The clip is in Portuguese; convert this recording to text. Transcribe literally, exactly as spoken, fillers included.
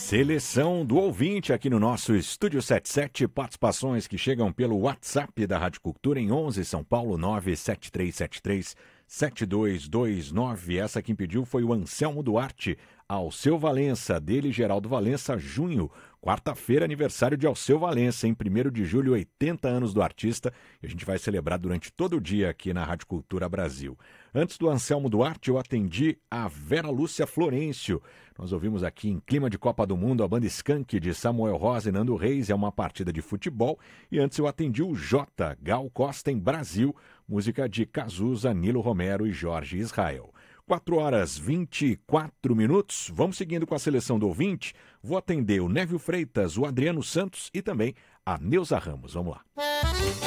Seleção do ouvinte aqui no nosso Estúdio setenta e sete, participações que chegam pelo WhatsApp da Rádio Cultura em onze, São Paulo, nove sete três sete três sete dois dois nove. Essa quem pediu foi o Anselmo Duarte, Alceu Valença, dele Geraldo Valença, junho, quarta-feira, aniversário de Alceu Valença, em primeiro de julho, oitenta anos do artista, e a gente vai celebrar durante todo o dia aqui na Rádio Cultura Brasil. Antes do Anselmo Duarte, eu atendi a Vera Lúcia Florencio. Nós ouvimos aqui em clima de Copa do Mundo a banda Skank de Samuel Rosa e Nando Reis, é uma partida de futebol. E antes eu atendi o J, Gal Costa em Brasil, música de Cazuza, Nilo Romero e Jorge Israel. quatro horas e vinte e quatro minutos, vamos seguindo com a seleção do ouvinte. Vou atender o Névio Freitas, o Adriano Santos e também a Neuza Ramos. Vamos lá.